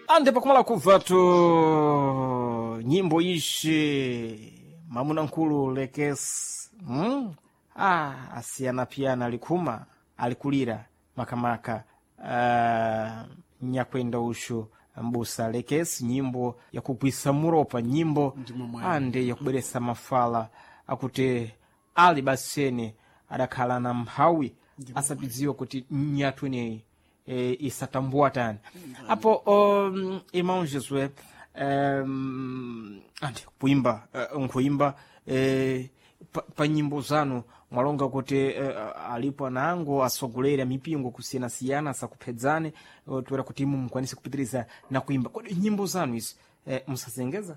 ande pakumala kubvatu nyimbo ishi mamuna nkulu lekesi asiyana piyana alikhuma alikulira makamaka nyakwenda ushu mbusa lekesi nyimbo yakugwisa muropa nyimbo ande yakubweresa mafala akuti ali basene adakhala na mphawi asapidziwa kuti nyatu ineyi isatambua tani apo irmão Josué ande kuimba nkuimba pa nyimbo zanu mwalonga kuti alipo anango asogolera mipingo kusiyana-siyana sakuphedzane toera kuti imu mukwanise kupitiriza na kuimba kodi nyimbo zanu izi musazengeza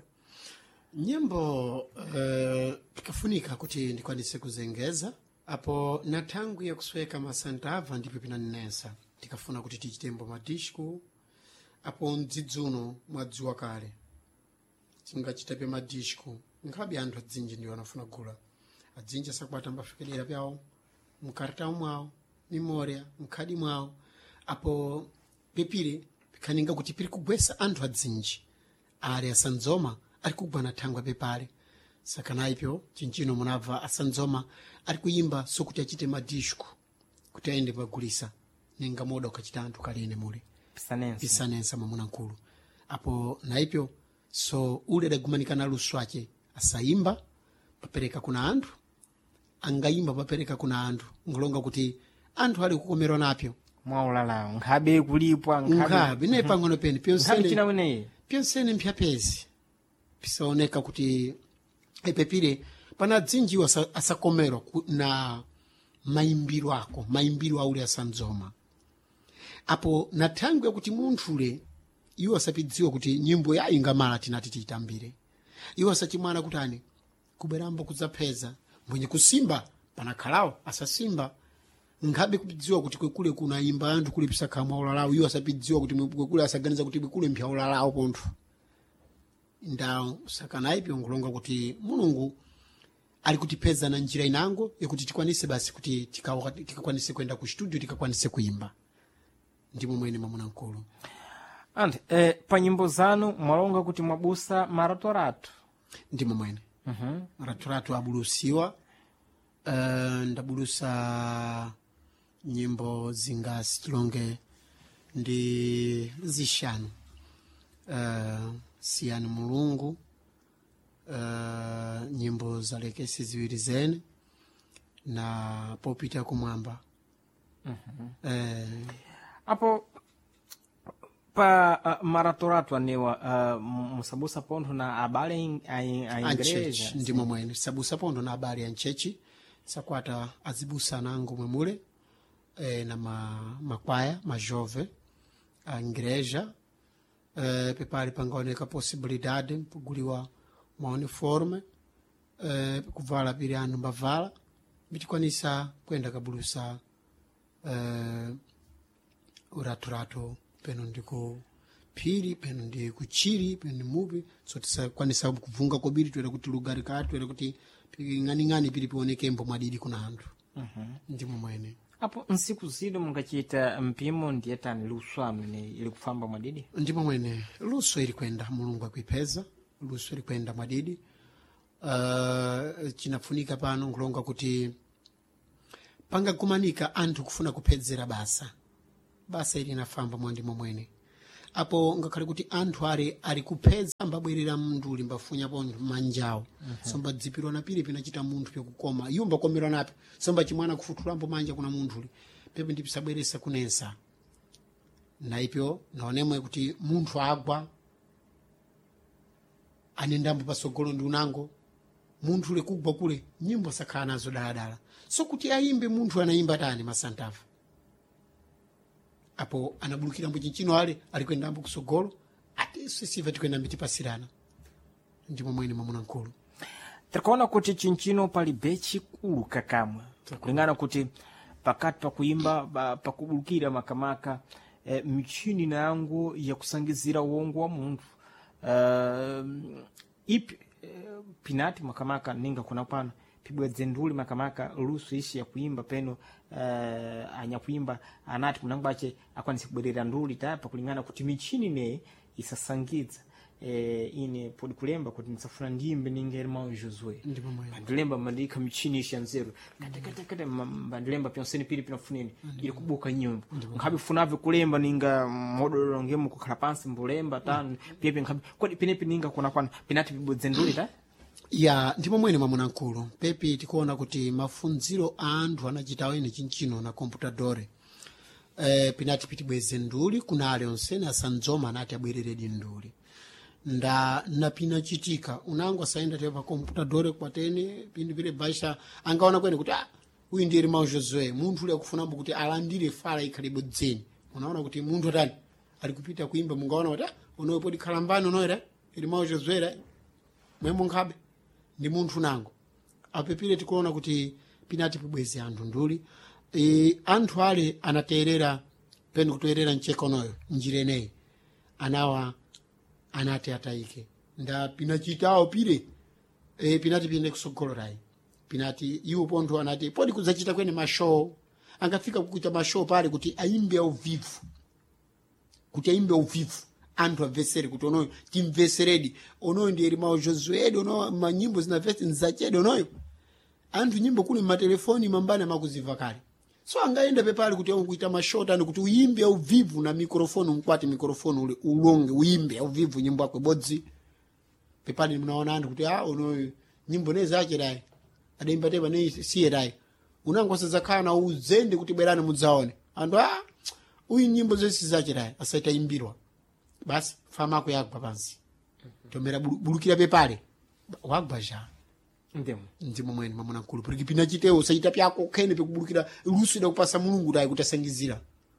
nyimbo pikafunika kuti ndikwanise kuzengeza apo na tangu ya kusweka masantava ndipo pinanenesa tikafuna kuti tichitembo madisco apo mdzidzuno mwadziwa kale tingachitape madisco nkhabe anthu adzinji ndiwo anafuna gula adzinji asakwata mbafikelera pyawo mkartawo mwawo memoria mkhadi mwawo apo pepire pikhaninga kuti piri kugwesa anthu adzinji ali asanzoma ari kugwana thangwa pepale sakanayipyo chinchino munabva asanzoma ari kuyimba sokuti achite madisco kuti aende pagulisa ninga moda ukachita anthu kalene mule pisanensa mamuna nkulu apo naipyo so ule dagumanikana luso ake asayimba papereka kuna anthu angayimba papereka kuna anthu ngolonga kuti anthu ali kukomerwa napyo mwaulalawo nkhabe kulipwa nkhabe ne pang'ono peni pyonsene mpyapezi pisaoneka kuti epepire pana dzinjiwa asakomerwa na maimbiro aule asanzoma apo nathangwe kuti munthu ule iwo asapidziwa kuti nyimbo ya ingamala tinati tiyitambire iwo asachimwana kuti ani kuberambo kudzapheza mwenye kusimba panakhalawo asasimba nkhabe kupidziwa kuti kwekule kunaimba anthu kule pisakhamwa ulalawo iwo asapidziwa kuti kwekule asaganiza kuti kwekule mpya ulalawo pontho ndawo sakanayipyo ngolonga kuti mulungu ali kutipeza na njira inango yakuti tikwanise basi kuti tikakwanise kwenda ku studio tikakwanise kuimba ndimo mwene mamuna nkulu ande pa nyimbo zanu mwalonga kuti mwabusa maratorato ndimo mwene maratorato abulusiwa ndabulusa nyimbo zingasi tilonge ndi zishanu siyani mulungu nyimbo za lekesi ziwiri zene na popita kumwamba apo pa maratorato anewa musabusa pontho na abale a igreja ndimo mwene sabusa pontho na abale a nchechi sakwata azibusa nango mwemule na makwaya majove a igreja pepali pangaoneka possibilidade kuguliwa mauniforme kuvala pili anu mbavala bitikwanisa kwenda kabulusa uratorato peno ndiko phiri peno ndi kuchiri peno ndi mupi so tisakwanisa kuvunga kobiri toera kuti lugari kati toera kuti ng'aning'ani pili pionekembo mwadidi kuna anthu ndimo mwene apo nsiku zino mungachita mpimo ndiyetani luso amene ili kufamba mwadidi ndimo mwene luso ili kwenda mulungu akuipeza luso ili kwenda mwadidi chinafunika pano ngulonga kuti pangagumanika anthu kufuna kuphedzera basa ili nafamba mwandimo mwene apo ngakhale kuti anthu ali kuphedza mbabwerera mnduli mbafunya pontho manjawo somba dzipirwa napiri pinachita munthu pyakukoma iwo mbakomerwa napi somba chimwana kufutulambo manja kuna munthu uli pepe ndipisabweresa kunensa naipyo naonemwe kuti munthu agwa anendambo pasogolo ndi unango munthu ule kugwa kule nyimbo sakhala nazo daladala so kuti ayimbe munthu anayimba tani masantafa apo anabulukira mbo chinchino ali kwendambo kusogolo ateso siva tikwenda mitipasirana ndimo mwene mamuna nkulu tikuona kuti chinchino palibe chikulu kakamwe kulingana kuti pakati pakuimba pakubulukira makamaka michini nango yakusangizira uongo wa munthu ipi pinati makamaka ninga kuna pano pibwedze nduli makamaka luso ishi ya kuimba peno anya kuimba anati kunangu bache akwanisi kubwerera nduli tapa kulingana kuti michini ne isasangidza ine podi kulemba kuti ndisafuna ndiyimbe ninga Irmão Josué ndipo mwayo ndilemba mandika michini isha nzeru kata mandilemba pyonseni pili pinafuneni ili kubuka nyimbo nkhabe funave kulemba ninga modolo ngemu kukhala pansi mbulemba tanu pepe nkhabe kodi penepi ninga kwana pinati pibodzenduli ta ya ndipo mwene mwamunamkulu pepi tikuona kuti mafunziro a anthu anachitawo ine chinchino na komputadore pinati pitibweze nduli kuna ale onsene asanzoma anati abwereredi nduli napina chitika unango asaenda tepa komputadore kwatene pindi pile baisha angaona kwene kuti uyu ndi Irmão Josué munthu uli akufunambo kuti alandire fala ikhalibo dzeni unaona kuti munthu atani ali kupita kuimba mungaona kuti unoyo podi khalambani unoyera Irmão Josué mwemo nkhabe ndi munthu nango apepile tikuona kuti pinati pibweze anthu nduli anthu ale anaterera peni kutoerera mcheka unoyo njireneyi anawa anati atayike nda pinachitawo pile pinati pine kusogolorai pinati iwo pontho anati podi kudzachita kwene mashow angafika kukuita mashow pale kuti aimbe auvivu anthu amvesere kuti onoyo timveseredi onoyo ndi Irmão Josué ono manyimbo zinavesi nzachede onoyo anthu nyimbo kuli matelefoni mambane makuziva kale so angaenda pepale kuti kuita mashota ni kuti uimbe auvivu na mikrofoni mkwati mikrofoni ule ulonge uimbe auvivu nyimbo yako bodzi pepale mnaona anthu kuti onoyo nyimbo neza ache dai adaimba teba ne siye dai unangosa zakana uzende kuti bwerane mudzaone anthu uyu nyimbo zesi zache dai asaita imbirwa basi fama yako yagwa pansi tomera bulukira pepale wagwa ja ndimo mwene mamuna nkulu porque pinachitewo usaita pyako kene pekubulukira lusu ida kupasa mulungu dai kutasangizira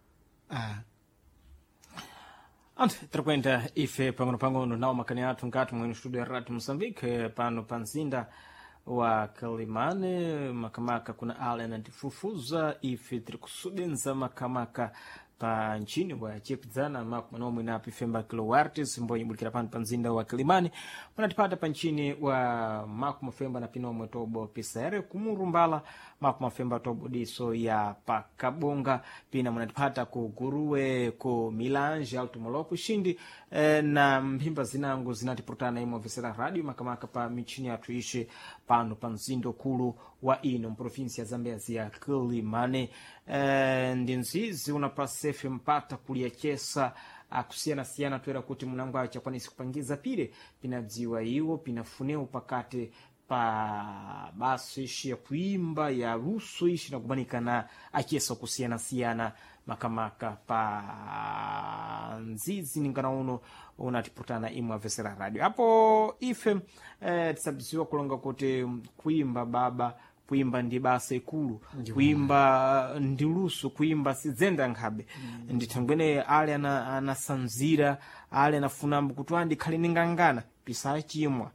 anthu tirakwenda ife pang'ono nawo makani athu ngati mwene studio ya Radio Moçambique pano pa mzinda wa Quelimane makamaka kuna ale anatifufuza ife tiri kusubenza makamaka pa nchini wa chepdzana makumanomwe na pifemba kilowartis mbonye bulikira pano pa mzinda wa Quelimane munatipata pa nchini wa makumafemba na pinomwe tobo pisere kumurumbala makumafemba tobo diso ya pakabonga pina munatipata ku Guruwe ku Milange alto molopo shindi na mphimba zinango zinatipurutana imwe vesera radio makamaka pa michini yathu ishe pano pa mzindo kulu wa ino mprovinsi ya Zambezi ya Quelimane ndi nzizi unapasefe mpata kuliyachesa akusiyana tuera kuti munango acha kwanisi kupangiza pile pinadziwa iwo pinafuneu pakati pa baso ishi ya kuimba ya ruso ishi na kubanika na achesa kusiyana makamaka pa nzizi ningana uno unatiputana imwe vesera radio hapo ife tisabiziwa kulonga kuti kuimba baba kuimba ndi basa ikulu kuimba ndi luso kuimba sidzenda nkhabe ndithangwene ale anasanzira ale anafunambo kuti andikhale ningangana pisachimwa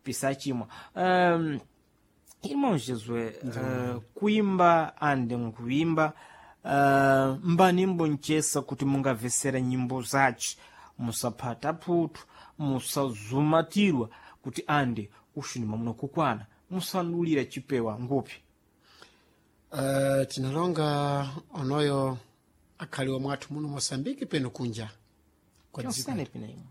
Irmão Josué kuimba ande nkuimba mbanimbo nchesa kuti mungavesera nyimbo zace musapata phutu musazumatirwa kuti ande ushuni mamuna kukwana musandulira chipewa ngupi tinalonga onoyo akhaliwa mwathu muno Moçambique peno kunja kwa dziko pina imwe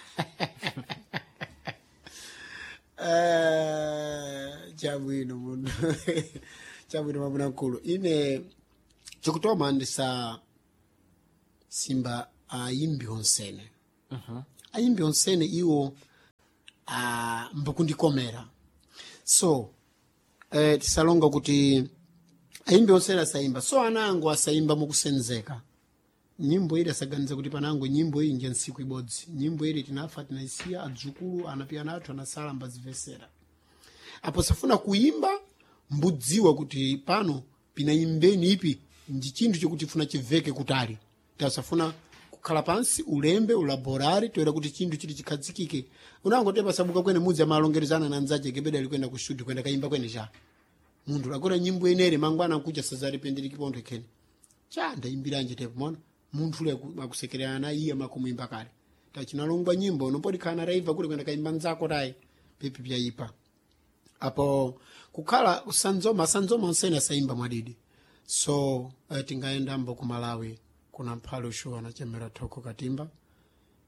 chabwino muno chabwino mamuna nkulu ine chokutoma ndisa simba aimbi onsene aimbi onsene iwo mbakundikomera so tisalonga kuti aimbi onsene asaimba so anango asaimba mukusenzeka nyimbo ili asaganiza kuti panango nyimbo iyi nje nsiku ibodzi nyimbo ili tinafa tinaisiya adzukulu anapiyana athu anasala mbazivesera apo safuna kuimba mbudziwa kuti pano pinaimbeni ipi ndi chinthu chokuti funa chiveke kutali tasafuna kukhala pansi ulembe ulaborari toera kuti chinthu chili chikhadzikike unango tepa sabuka kwene mudzi amalongerezana na nzaje gebeda alikwenda ku studio kwenda kaimba kwene cha munthu lakora nyimbo enere mangwana nkuja sazari penderi kipondo kene cha ndaimbiranje tepo mona munthu ule akusekerana na iye makumimba kale tachinalongwa nyimbo nopodi kana raiva kule kwenda kaimba nzako tai pepi byaipa apo kukhala sanzoma nsene saimba mwadidi so tingaenda mbo ku Malawi kuna mphalo show anachemera Thoko Katimba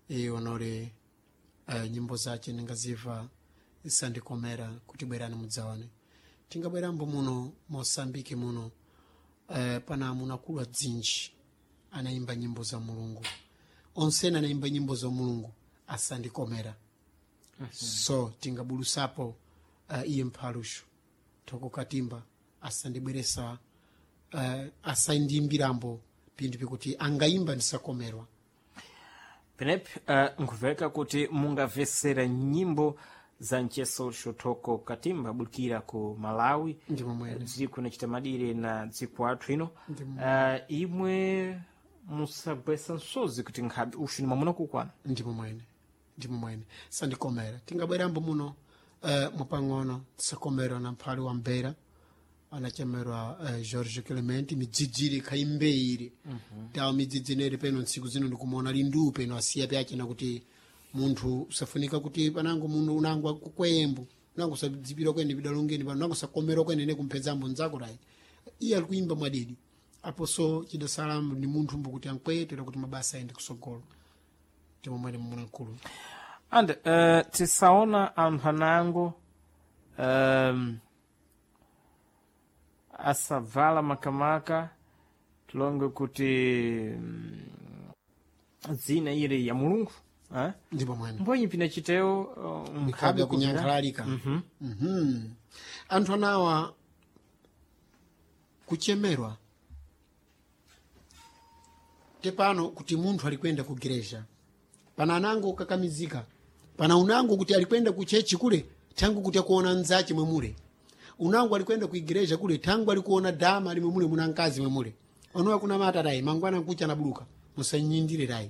onore nyimbo zace ningaziva isandikomera kuti bwerani mudzaone. Tingabwerambo muno Mosambiki muno pana munakulu adzinji anaimba nyimbo za mulungu, onsena anaimba nyimbo za mulungu asandikomera. So tingabulusapo iye mphalushu toko katimba asandibweresa asaindimbirambo pindu pikuti angaimba ndisakomerwa. penepi nkuveka kuti mungavesera nyimbo za ncheso shotoko katimba bulukira ku Malawi dziko na chitamadire na dziko athu ino. Imwe musagwesa nsozi kuti nkhabe ushuni mamuna kukwana ndimo mwene sandikomera. Tingabwerambo muno mupang'ono tisakomerwa na mphali wa mbera anachemerwa George Clement midzidziri kaimbeiri tawo midzidzinere peno ntsiku zino ndikumona lindu peno asiya pyache na kuti munthu usafunika kuti panango munthu unangwa kukwembo unango usadzipira kwene bidalongeni pano unango sakomera kwene ne kumpezambo nzako rai iye ali kuimba mwadidi apo. So chidasalamu ni munthu mbukuti ankwetera kuti mabasa aende kusogolo timo mwene mmunakulu and tisaona anthu anango asavala makamaka tulonge kuti zina ile ya mulungu ndipo mwene mbonyi pina chiteo mkhabe kunyankhalalika. Anthu anawa kuchemerwa tepano kuti munthu alikwenda ku gereja pana anango kakamizika pana unango kuti alikwenda ku chechi kule tangu kuti akuona nzache mwemule unango alikwenda ku gereja kule tangu alikuona dama ali mwemule muna nkazi mwemule onowa kuna mata rai mangwana nkucha na buluka musanyindire rai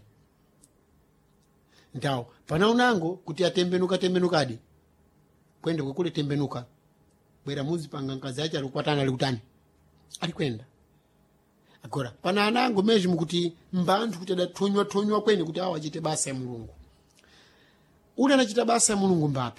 ndawo pana unango kuti atembenukadi kwende kule tembenuka bwera muzi panga nkazi acha alikwatana alikutani alikwenda agora pana anango meji mukuti mbanthu kuti adathonywa kwene kuti awa achite basa ya mulungu. Ule anachita basa ya mulungu mbapi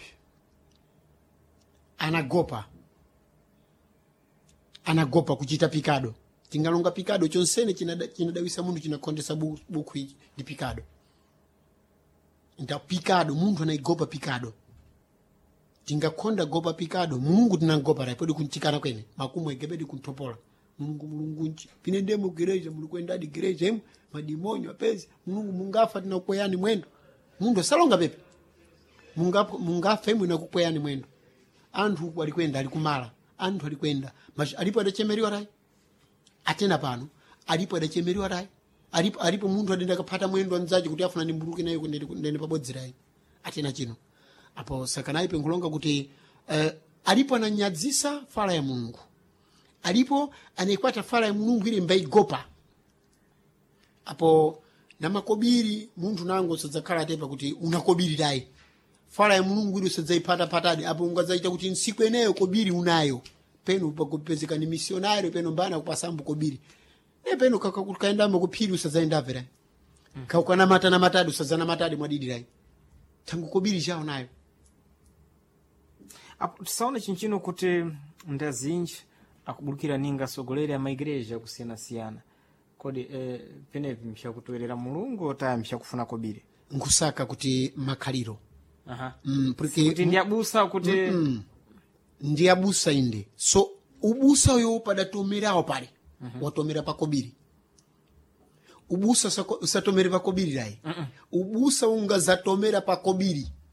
anagopa kuchita pikado. Tingalonga pikado chonsene chinadawisa munthu chinakondesa buku hiki ndi pikado. Nda pikado munthu anaigopa pikado. Tingakonda gopa pikado mulungu tinangopa rai podi kunchikana kwene makumu egebedi kuntopola mulungu nchi pine ndemo gereja mulikwenda di gereja emu madimonyo apezi mulungu mungafa tinakukweyani mwendo mundu salonga pepe mungafa emu inakukweyani mwendo. Anthu walikwenda alikumala anthu alikwenda alipo adachemeriwa rai atena pano alipo adachemeriwa rai alipo munthu adenda kapata mwendo anzaje kuti afuna ndimburuke nayo ndene pabodzi rai atena chino apo sakanaipe nkulonga kuti alipo ananyadzisa fala ya mulungu alipo anayikwata fala ya mulungu ili mbaigopa apo na makobiri munthu nango usadzakhala atepa kuti unakobiri dai fala ya mulungu ili usadzaipata patadi apo ungadzaita kuti nsiku eneyo kobiri unayo peno pakupezeka ni misionario peno mbana kupasambu kobiri peno kaendamo kuphiri usadzaendave rai kaukana mata na matadi usadzana matadi mwadidi rai tangu kobiri chao nayo. Apo tisaona chinchino kuti ndazinji akubulukira ninga sogoleri ya maigreja kusiyana-siyana kodi penepi mshakutoerera mulungu ota mshakufuna kobiri nkusaka kuti makhaliro kuti ndiabusa kuti ndiabusa inde so ubusa yo padatomerawo pale watomera pakobiri ubusa usatomere pakobiri rai ubusa ungazatomera pakobiri